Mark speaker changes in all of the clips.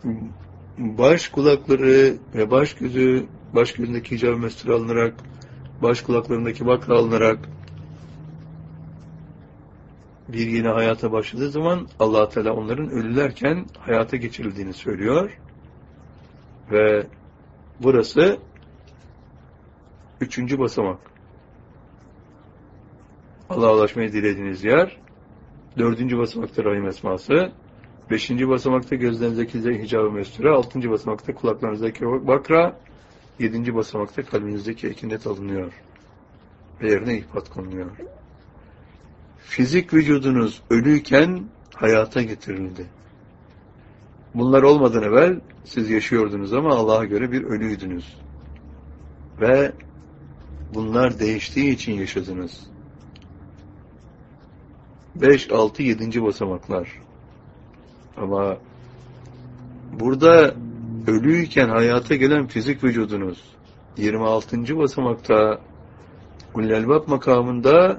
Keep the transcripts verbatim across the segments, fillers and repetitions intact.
Speaker 1: baş kulakları ve baş gözü, baş gözündeki hicab-ı mestur alınarak, baş kulaklarındaki bakra alınarak bir yeni hayata başladığı zaman Allah Teala onların ölülerken hayata geçirildiğini söylüyor. Ve burası üçüncü basamak. Allah'a ulaşmayı dilediğiniz yer. Dördüncü basamakta rahim esması. Beşinci basamakta gözlerinizdeki hicab-ı mesture. Altıncı basamakta kulaklarınızdaki bakra. Yedinci basamakta kalbinizdeki ekinet alınıyor. Ve yerine ihbat konuluyor. Fizik vücudunuz ölüyken hayata getirildi. Bunlar olmadan evvel siz yaşıyordunuz ama Allah'a göre bir ölüydünüz. Ve bunlar değiştiği için yaşadınız. Beş, altı, yedinci basamaklar. Ama burada ölüyken hayata gelen fizik vücudunuz yirmi altıncı basamakta Ullelbab makamında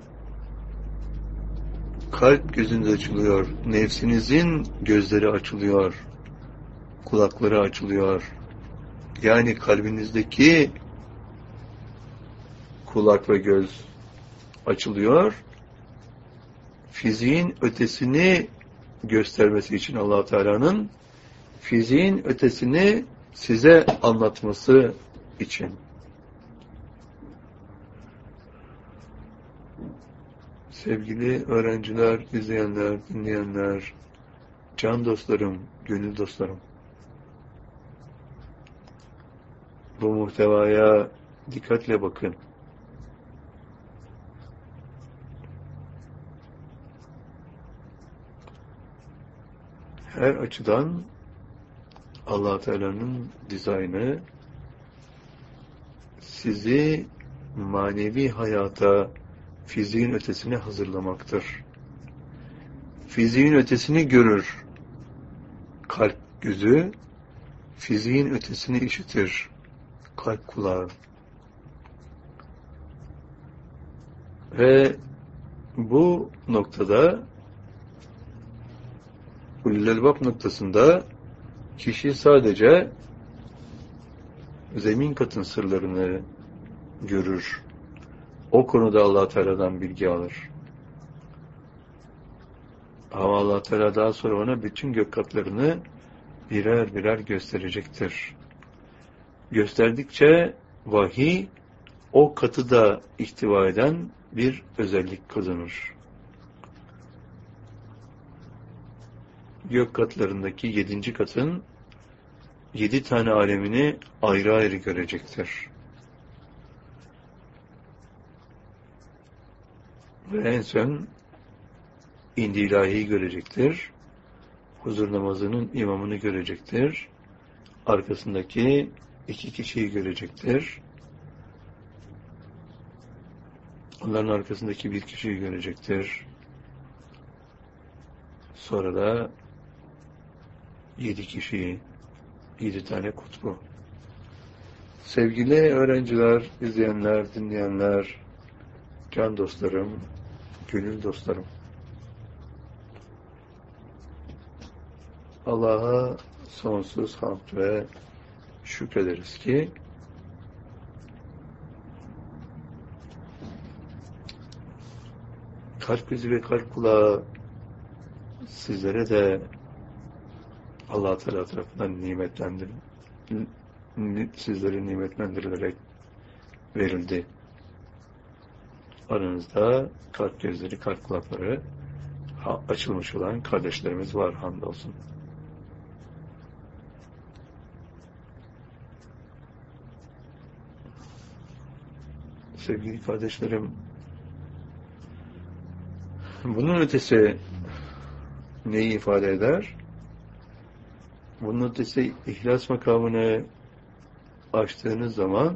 Speaker 1: kalp gözünüz açılıyor. Nefsinizin gözleri açılıyor. Kulakları açılıyor. Yani kalbinizdeki kulak ve göz açılıyor. Fiziğin ötesini göstermesi için Allah Teala'nın fiziğin ötesini size anlatması için. Sevgili öğrenciler, izleyenler, dinleyenler, can dostlarım, gönül dostlarım. Bu muhtevaya dikkatle bakın. Her açıdan Allah Teala'nın dizaynı sizi manevi hayata, fiziğin ötesine hazırlamaktır. Fiziğin ötesini görür kalp gözü, fiziğin ötesini işitir kalp kulağı. Ve bu noktada Ullelbab noktasında kişi sadece zemin katın sırlarını görür. O konuda Allah Teala'dan bilgi alır. Ama Allah Teala daha sonra ona bütün gök katlarını birer birer gösterecektir. Gösterdikçe vahiy o katı da ihtiva eden bir özellik kazanır. Gök katlarındaki yedinci katın yedi tane alemini ayrı ayrı görecektir. Ve en son indi ilahiyi görecektir. Huzur namazının imamını görecektir. Arkasındaki iki kişiyi görecektir. Onların arkasındaki bir kişiyi görecektir. Sonra da yedi kişiyi, yedi tane kutbu. Sevgili öğrenciler, izleyenler, dinleyenler, can dostlarım, gönül dostlarım. Allah'a sonsuz hamd ve şükrederiz ki kalp gözü ve kalp kulağı sizlere de Allah Teala tarafından nimetlendir, sizlere nimetlendirilerek verildi. Aranızda kalp gözleri, kalp kulakları açılmış olan kardeşlerimiz var, hamdolsun. Sevgili kardeşlerim, bunun ötesi neyi ifade eder? Bunun ötesi ihlas makamını açtığınız zaman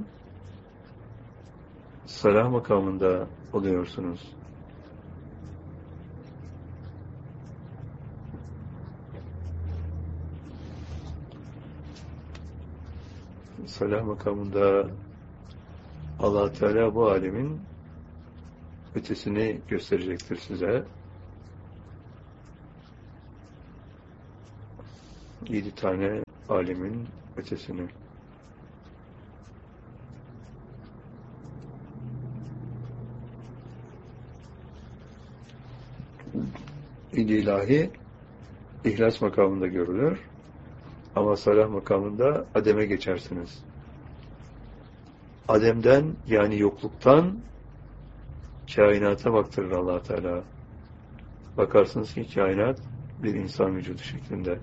Speaker 1: salah makamında oluyorsunuz. Salah makamında Allah Teala bu alemin ötesini gösterecektir size. Yedi tane alemin ötesini. İl ilahi ihlas makamında görülür. Ama salah makamında ademe geçersiniz. Ademden, yani yokluktan kainata baktırır Allah Teala. Bakarsınız ki kainat bir insan vücudu şeklinde.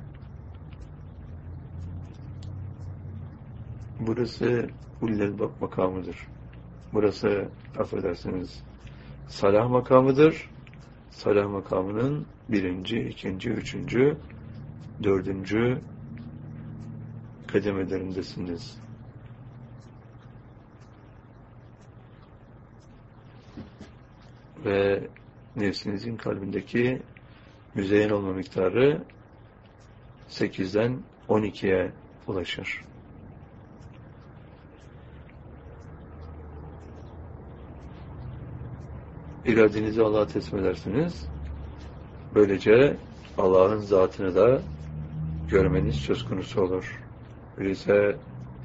Speaker 1: Burası ullel makamıdır. Burası, affedersiniz, salah makamıdır. Salah makamının birinci, ikinci, üçüncü, dördüncü kademelerindesiniz. Ve nefsinizin kalbindeki müzeyyen olma miktarı sekizden on ikiye ulaşır. İradenizi Allah'a teslim edersiniz. Böylece Allah'ın zatını da görmeniz söz konusu olur. Öyleyse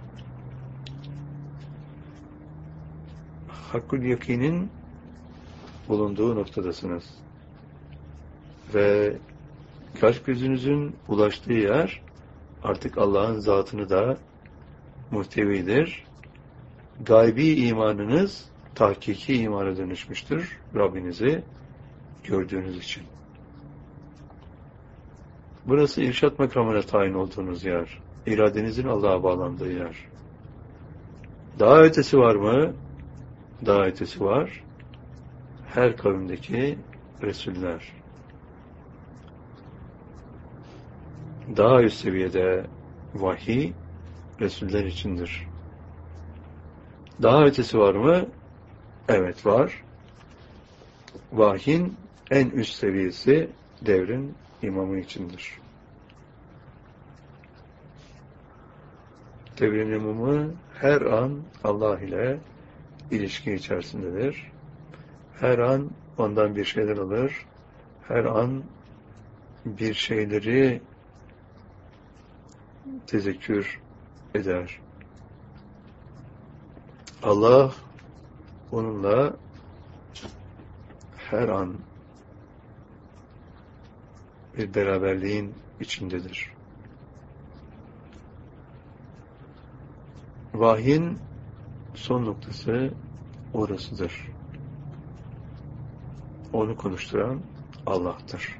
Speaker 1: hakkul yakinin bulunduğu noktadasınız. Ve kalp gözünüzün ulaştığı yer artık Allah'ın zatını da muhtevidir. Gaybi imanınız tahkiki imana dönüşmüştür. Rabbinizi gördüğünüz için. Burası irşat makamına tayin olduğunuz yer. İradenizin Allah'a bağlandığı yer. Daha ötesi var mı? Daha ötesi var. Her kavimdeki Resuller. Daha üst seviyede vahiy Resuller içindir. Daha ötesi var mı? Evet, var. Vahyin en üst seviyesi devrin imamı içindir. Devrin imamı her an Allah ile ilişki içerisindedir. Her an ondan bir şeyler alır. Her an bir şeyleri tezekkür eder. Allah onunla her an bir beraberliğin içindedir. Vahyin son noktası orasıdır. Onu konuşturan Allah'tır.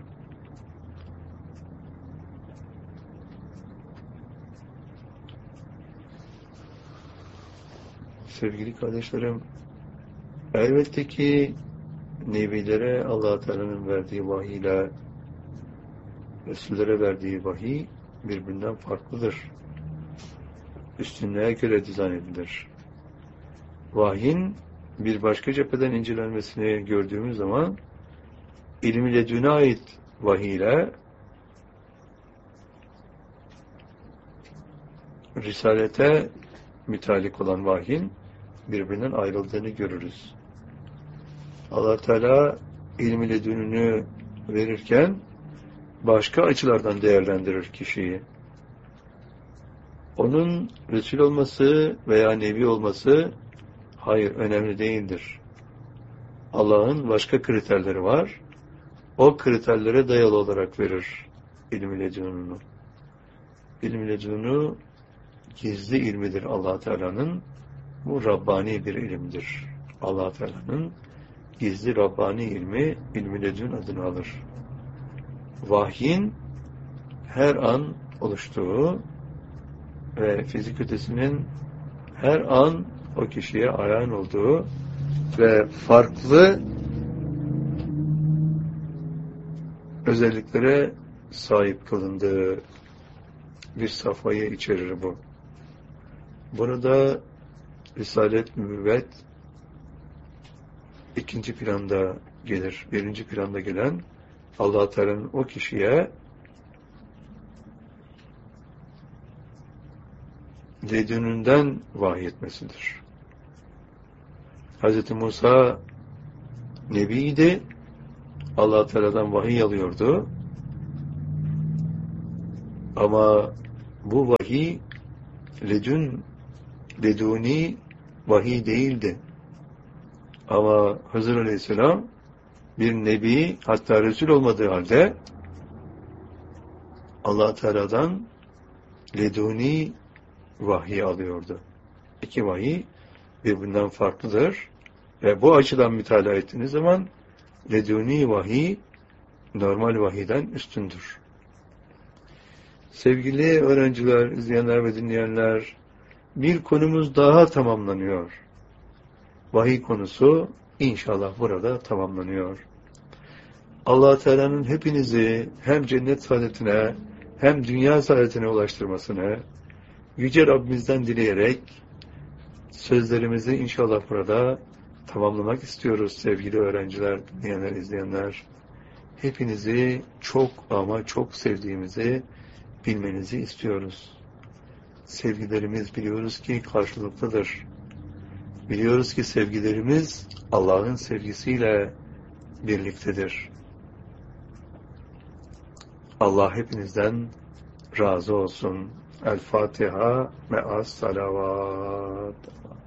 Speaker 1: Sevgili kardeşlerim, elbette ki Nebilere Allah Teala'nın verdiği vahiy ile Resullere verdiği vahiy birbirinden farklıdır. Üstünlüğe göre dizayn edilir. Vahyin bir başka cepheden incelenmesini gördüğümüz zaman İlm-i ledüne ait vahiy ile Risalete mütalik olan vahyin birbirinden ayrıldığını görürüz. Allah Teala ilm-i ledününü verirken başka açılardan değerlendirir kişiyi. Onun Resul olması veya Nebi olması hayır, önemli değildir. Allah'ın başka kriterleri var. O kriterlere dayalı olarak verir ilm-i ledününü. İlm-i ledünü gizli ilmidir Allah Teala'nın. Bu Rabbani bir ilimdir. Allah Teala'nın gizli Rabbani ilmi ilm-i ledün adını alır. Vahyin her an oluştuğu ve fizik ötesinin her an o kişiye ayan olduğu ve farklı özelliklere sahip kılındığı bir safhayı içerir bu. Burada Risalet, Nübüvvet ikinci planda gelir. Birinci planda gelen Allah Teala'nın o kişiye ledününden vahiy etmesidir. Hz. Musa Nebiydi. Allah Teala'dan vahiy alıyordu. Ama Bu vahiy ledün, leduni vahiy değildi. Ama Hızır Aleyhisselam bir nebi, hatta Resul olmadığı halde Allah Teala'dan leduni vahiy alıyordu. İki vahiy birbirinden farklıdır. Ve bu açıdan mütalaa ettiğiniz zaman leduni vahiy normal vahiyden üstündür. Sevgili öğrenciler, izleyenler ve dinleyenler, bir konumuz daha tamamlanıyor. Vahiy konusu inşallah burada tamamlanıyor. Allah Teala'nın hepinizi hem cennet saadetine hem dünya saadetine ulaştırmasını Yüce Rabbimizden dileyerek sözlerimizi inşallah burada tamamlamak istiyoruz sevgili öğrenciler, dinleyenler, izleyenler. Hepinizi çok ama çok sevdiğimizi bilmenizi istiyoruz. Sevgilerimiz biliyoruz ki karşılıklıdır. Biliyoruz ki sevgilerimiz Allah'ın sevgisiyle birliktedir. Allah hepinizden razı olsun. El Fatiha me'as salavat.